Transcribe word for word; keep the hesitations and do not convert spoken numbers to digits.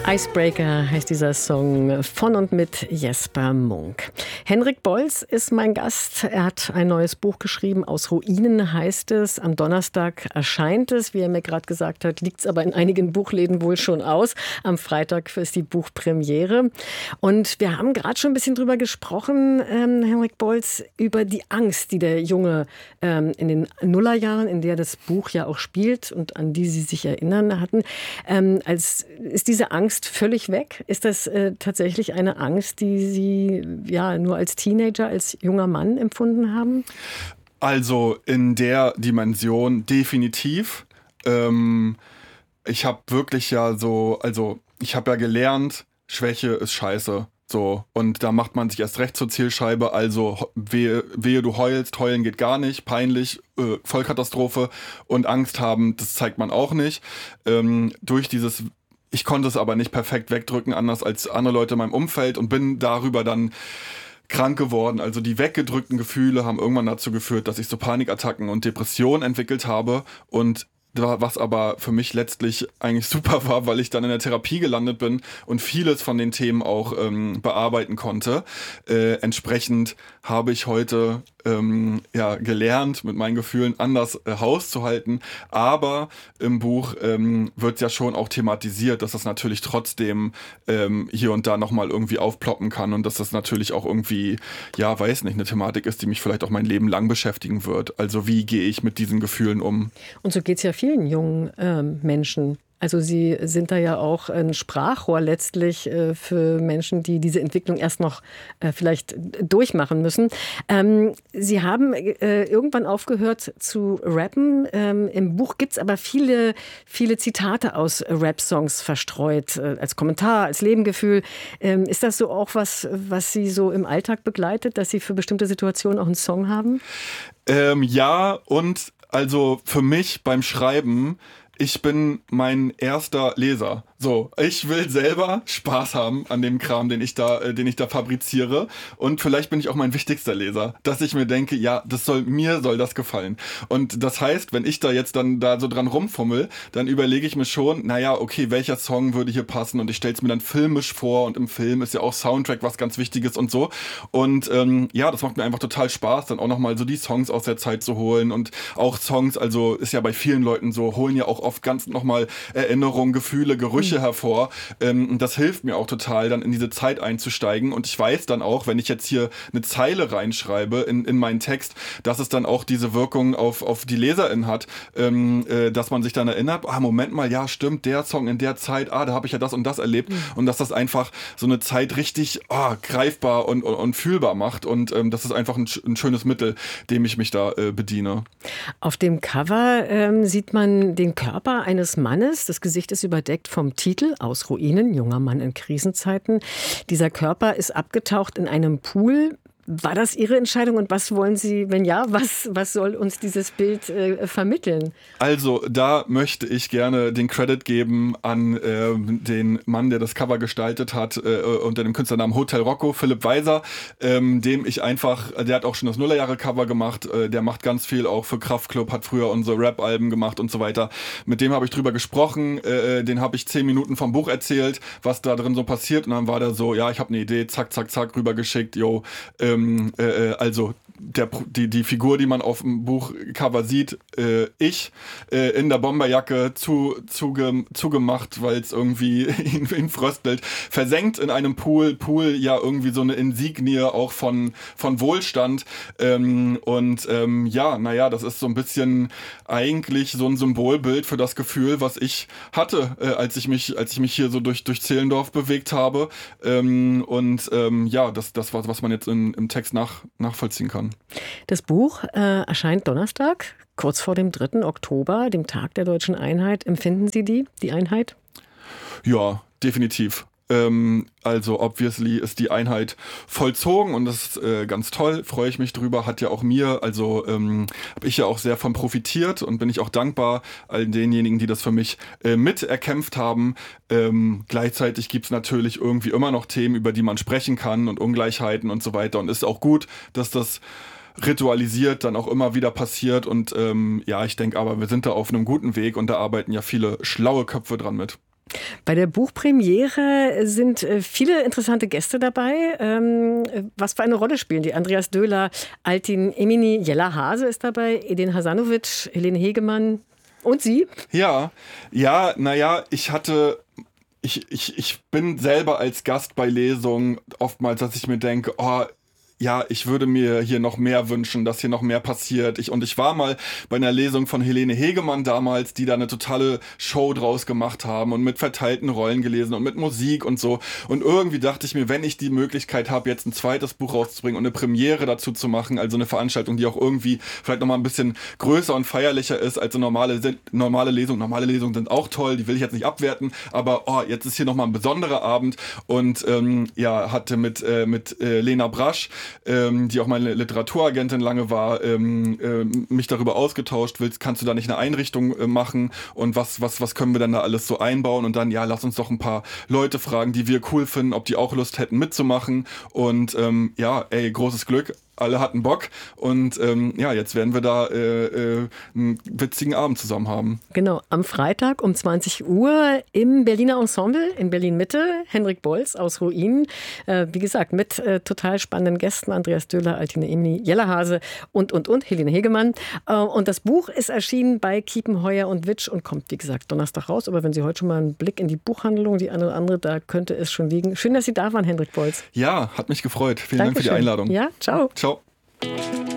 Icebreaker heißt dieser Song von und mit Jesper Munk. Henrik Bolz ist mein Gast. Er hat ein neues Buch geschrieben. Aus Ruinen heißt es. Am Donnerstag erscheint es. Wie er mir gerade gesagt hat, liegt es aber in einigen Buchläden wohl schon aus. Am Freitag ist die Buchpremiere. Und wir haben gerade schon ein bisschen drüber gesprochen, ähm, Henrik Bolz, über die Angst, die der Junge ähm, in den Nullerjahren, in der das Buch ja auch spielt und an die Sie sich erinnern hatten, ähm, als ist diese Angst völlig weg? Ist das äh, tatsächlich eine Angst, die Sie ja nur als Teenager, als junger Mann empfunden haben? Also in der Dimension definitiv. Ähm, ich habe wirklich ja so, also ich habe ja gelernt, Schwäche ist scheiße. So, und da macht man sich erst recht zur Zielscheibe, also wehe, wehe du heulst, heulen geht gar nicht, peinlich, äh, Vollkatastrophe und Angst haben, das zeigt man auch nicht. Ähm, durch dieses Ich konnte es aber nicht perfekt wegdrücken, anders als andere Leute in meinem Umfeld, und bin darüber dann krank geworden. Also die weggedrückten Gefühle haben irgendwann dazu geführt, dass ich so Panikattacken und Depressionen entwickelt habe, und was aber für mich letztlich eigentlich super war, weil ich dann in der Therapie gelandet bin und vieles von den Themen auch ähm, bearbeiten konnte. Äh, entsprechend habe ich heute ähm, ja, gelernt, mit meinen Gefühlen anders äh, Haus zu halten. Aber im Buch ähm, wird ja schon auch thematisiert, dass das natürlich trotzdem ähm, hier und da nochmal irgendwie aufploppen kann und dass das natürlich auch irgendwie, ja, weiß nicht, eine Thematik ist, die mich vielleicht auch mein Leben lang beschäftigen wird. Also wie gehe ich mit diesen Gefühlen um? Und so geht es ja vielen jungen ähm, Menschen. Also Sie sind da ja auch ein Sprachrohr letztlich äh, für Menschen, die diese Entwicklung erst noch äh, vielleicht durchmachen müssen. Ähm, Sie haben äh, irgendwann aufgehört zu rappen. Ähm, Im Buch gibt es aber viele, viele Zitate aus Rap-Songs verstreut, äh, als Kommentar, als Lebengefühl. Ähm, ist das so auch was, was Sie so im Alltag begleitet, dass Sie für bestimmte Situationen auch einen Song haben? Ähm, ja, und also für mich beim Schreiben, ich bin mein erster Leser. So, ich will selber Spaß haben an dem Kram, den ich da, äh, den ich da fabriziere. Und vielleicht bin ich auch mein wichtigster Leser, dass ich mir denke, ja, das soll, mir soll das gefallen. Und das heißt, wenn ich da jetzt dann da so dran rumfummel, dann überlege ich mir schon, naja, okay, welcher Song würde hier passen? Und ich stelle es mir dann filmisch vor, und im Film ist ja auch Soundtrack was ganz Wichtiges und so. Und ähm, ja, das macht mir einfach total Spaß, dann auch nochmal so die Songs aus der Zeit zu holen. Und auch Songs, also ist ja bei vielen Leuten so, holen ja auch oft ganz nochmal Erinnerungen, Gefühle, Gerüche hervor. Ähm, das hilft mir auch total, dann in diese Zeit einzusteigen. Und ich weiß dann auch, wenn ich jetzt hier eine Zeile reinschreibe in, in meinen Text, dass es dann auch diese Wirkung auf, auf die LeserInnen hat, ähm, äh, dass man sich dann erinnert, ah, Moment mal, ja, stimmt, der Song in der Zeit, ah, da habe ich ja das und das erlebt. Mhm. Und dass das einfach so eine Zeit richtig ah, greifbar und, und, und fühlbar macht. Und ähm, das ist einfach ein, ein schönes Mittel, dem ich mich da äh, bediene. Auf dem Cover ähm, sieht man den Körper eines Mannes. Das Gesicht ist überdeckt vom Titel Aus Ruinen, junger Mann in Krisenzeiten. Dieser Körper ist abgetaucht in einem Pool. War das Ihre Entscheidung, und was wollen Sie, wenn ja, was, was soll uns dieses Bild äh, vermitteln? Also da möchte ich gerne den Credit geben an äh, den Mann, der das Cover gestaltet hat, äh, unter dem Künstlernamen Hotel Rocco, Philipp Weiser, ähm, dem ich einfach, der hat auch schon das Nullerjahre-Cover gemacht, äh, der macht ganz viel auch für Kraftklub, hat früher unsere Rap-Alben gemacht und so weiter. Mit dem habe ich drüber gesprochen, äh, den habe ich zehn Minuten vom Buch erzählt, was da drin so passiert, und dann war der so, ja, ich habe eine Idee, zack, zack, zack, rübergeschickt, yo, ähm, Äh, also der, die, die Figur, die man auf dem Buchcover sieht, äh, ich äh, in der Bomberjacke zu, zuge, zugemacht, weil es irgendwie ihn, ihn fröstelt, versenkt in einem Pool, Pool ja irgendwie so eine Insignie auch von, von Wohlstand, ähm, und ähm, ja, naja, das ist so ein bisschen eigentlich so ein Symbolbild für das Gefühl, was ich hatte, äh, als ich mich, als ich mich hier so durch, durch Zehlendorf bewegt habe, ähm, und ähm, ja, das, das war, was man jetzt in, im Text nach, nachvollziehen kann. Das Buch äh, erscheint Donnerstag, kurz vor dem dritten Oktober, dem Tag der Deutschen Einheit. Empfinden Sie die, die Einheit? Ja, definitiv. Ähm, also obviously ist die Einheit vollzogen, und das ist äh, ganz toll, freue ich mich drüber, hat ja auch mir, also ähm, habe ich ja auch sehr von profitiert, und bin ich auch dankbar all denjenigen, die das für mich äh, mit erkämpft haben. Ähm, gleichzeitig gibt es natürlich irgendwie immer noch Themen, über die man sprechen kann, und Ungleichheiten und so weiter, und ist auch gut, dass das ritualisiert dann auch immer wieder passiert, und ähm, ja, ich denke aber, wir sind da auf einem guten Weg, und da arbeiten ja viele schlaue Köpfe dran mit. Bei der Buchpremiere sind viele interessante Gäste dabei. Was für eine Rolle spielen die? Andreas Döhler, Altin Emini, Jella Hase ist dabei, Edin Hasanovic, Helene Hegemann und Sie? Ja, ja, naja, ich hatte... Ich, ich, ich bin selber als Gast bei Lesungen oftmals, dass ich mir denke, oh, ja, ich würde mir hier noch mehr wünschen, dass hier noch mehr passiert. Ich, und ich war mal bei einer Lesung von Helene Hegemann damals, die da eine totale Show draus gemacht haben und mit verteilten Rollen gelesen und mit Musik und so. Und irgendwie dachte ich mir, wenn ich die Möglichkeit habe, jetzt ein zweites Buch rauszubringen und eine Premiere dazu zu machen, also eine Veranstaltung, die auch irgendwie vielleicht nochmal ein bisschen größer und feierlicher ist als eine normale, normale Lesung. Normale Lesungen sind auch toll, die will ich jetzt nicht abwerten, aber oh, jetzt ist hier nochmal ein besonderer Abend und ähm, ja, hatte mit, äh, mit äh, Lena Brasch, Ähm, die auch meine Literaturagentin lange war, ähm, äh, mich darüber ausgetauscht. Willst, kannst du da nicht eine Einrichtung äh, machen und was, was, was können wir denn da alles so einbauen und dann, ja, lass uns doch ein paar Leute fragen, die wir cool finden, ob die auch Lust hätten mitzumachen und ähm, ja, ey, großes Glück. Alle hatten Bock und ähm, ja, jetzt werden wir da äh, äh, einen witzigen Abend zusammen haben. Genau, am Freitag um zwanzig Uhr im Berliner Ensemble in Berlin-Mitte. Henrik Bolz aus Ruinen. Äh, wie gesagt, mit äh, total spannenden Gästen. Andreas Döhler, Altine Emini, Jella Hase und, und, und, Helene Hegemann. Äh, und das Buch ist erschienen bei Kiepenheuer und Witsch und kommt, wie gesagt, Donnerstag raus. Aber wenn Sie heute schon mal einen Blick in die Buchhandlung, die eine oder andere, da könnte es schon liegen. Schön, dass Sie da waren, Henrik Bolz. Ja, hat mich gefreut. Vielen Dankeschön. Dank für die Einladung. Ja, ciao. Ciao.